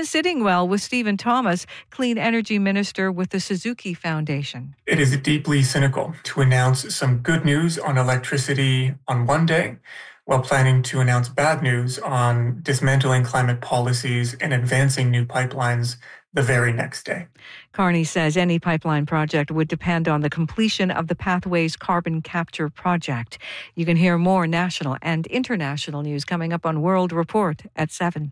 isn't sitting well with Stephen Thomas, Clean Energy Minister with the Suzuki Foundation. It is deeply cynical to announce some good news on electricity on one day, while planning to announce bad news on dismantling climate policies and advancing new pipelines the very next day. Carney says any pipeline project would depend on the completion of the Pathways carbon capture project. You can hear more national and international news coming up on World Report at 7.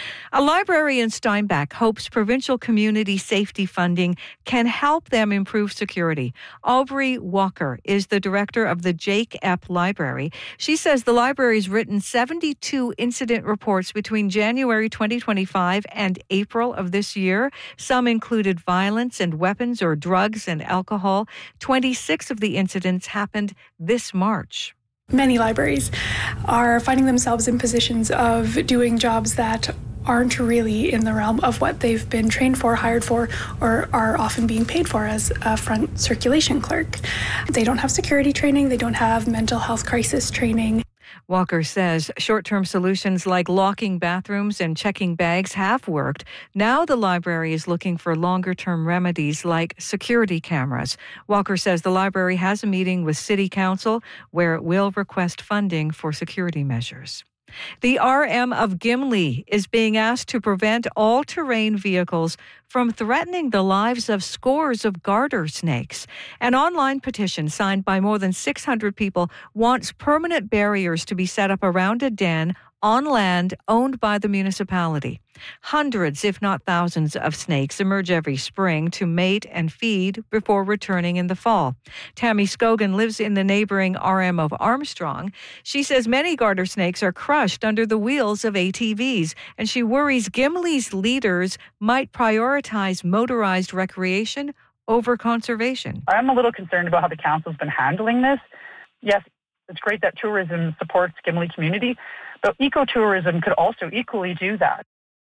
A library in Steinbach hopes provincial community safety funding can help them improve security. Aubrey Walker is the director of the Jake Epp Library. She says the library's written 72 incident reports between January 2025 and April of this year. Some included violence and weapons or drugs and alcohol. 26 of the incidents happened this March. Many libraries are finding themselves in positions of doing jobs that aren't really in the realm of what they've been trained for, hired for, or are often being paid for as a front circulation clerk. They don't have security training. They don't have mental health crisis training. Walker says short-term solutions like locking bathrooms and checking bags have worked. Now the library is looking for longer-term remedies like security cameras. Walker says the library has a meeting with City Council where it will request funding for security measures. The RM of Gimli is being asked to prevent all-terrain vehicles from threatening the lives of scores of garter snakes. An online petition signed by more than 600 people wants permanent barriers to be set up around a den on land owned by the municipality. Hundreds, if not thousands, of snakes emerge every spring to mate and feed before returning in the fall. Tammy Scogan lives in the neighboring RM of Armstrong. She says many garter snakes are crushed under the wheels of ATVs, and she worries Gimli's leaders might prioritize motorized recreation over conservation. I'm a little concerned about how the council's been handling this. Yes, it's great that tourism supports Gimli community, but ecotourism could also equally do that.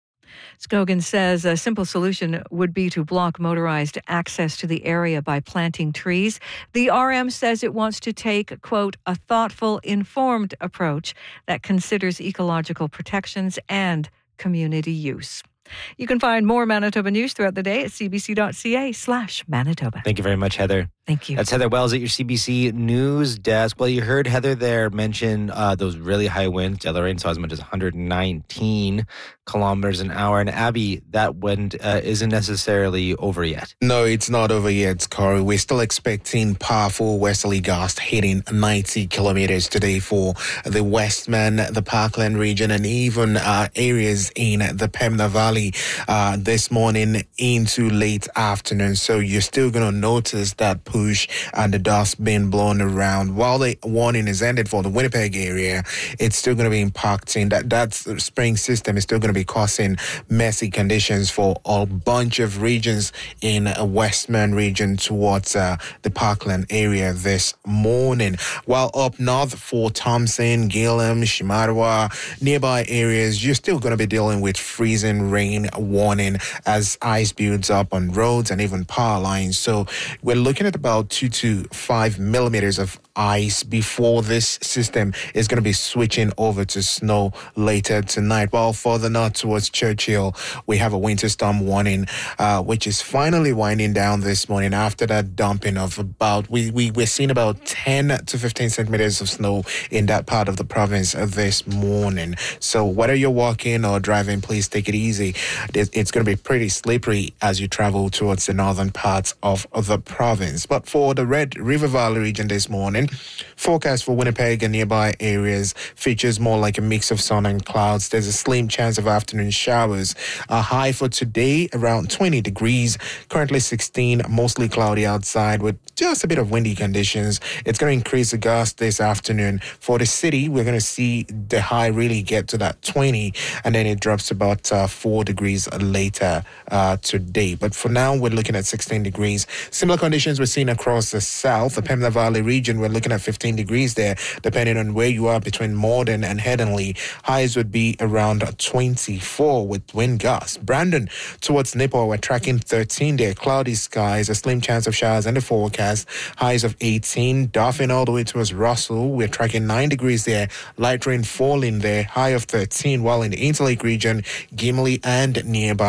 Scogan says a simple solution would be to block motorized access to the area by planting trees. The RM says it wants to take, quote, a thoughtful, informed approach that considers ecological protections and community use. You can find more Manitoba news throughout the day at cbc.ca/Manitoba. Thank you very much, Heather. Thank you. That's Heather Wells at your CBC News Desk. Well, you heard Heather there mention those really high winds. Gale rain saw as much as 119 kilometers an hour. And Abby, that wind isn't necessarily over yet. No, it's not over yet, Corey. We're still expecting powerful westerly gusts hitting 90 kilometers today for the Westman, the Parkland region, and even areas in the Pembina Valley this morning into late afternoon. So you're still going to notice that push and the dust being blown around. While the warning is ended for the Winnipeg area, it's still going to be impacting. That spring system is still going to be causing messy conditions for a bunch of regions in a Westman region towards the Parkland area this morning. While up north for Thompson, Gillam, Shimarwa, nearby areas, you're still going to be dealing with freezing rain warning as ice builds up on roads and even power lines. So we're looking at about 2 to 5 millimeters of ice before this system is going to be switching over to snow later tonight. While further north towards Churchill, we have a winter storm warning, which is finally winding down this morning after that dumping of about, we're seeing about 10 to 15 centimeters of snow in that part of the province this morning. So whether you're walking or driving, please take it easy. It's going to be pretty slippery as you travel towards the northern parts of the province. But for the Red River Valley region this morning, forecast for Winnipeg and nearby areas features more like a mix of sun and clouds. There's a slim chance of afternoon showers. A high for today around 20 degrees, currently 16, mostly cloudy outside with just a bit of windy conditions. It's going to increase the gust this afternoon. For the city, we're going to see the high really get to that 20, and then it drops to about 4 degrees later today. But for now, we're looking at 16 degrees. Similar conditions we're seeing across the south. The Pembina Valley region, we're looking at 15 degrees there, depending on where you are between Morden and Headingley. Highs would be around 24 with wind gusts. Brandon towards Nipper, we're tracking 13 there. Cloudy skies, a slim chance of showers in the forecast. Highs of 18. Dauphin all the way towards Russell, we're tracking 9 degrees there. Light rain falling there. High of 13. While in the Interlake region, Gimli and nearby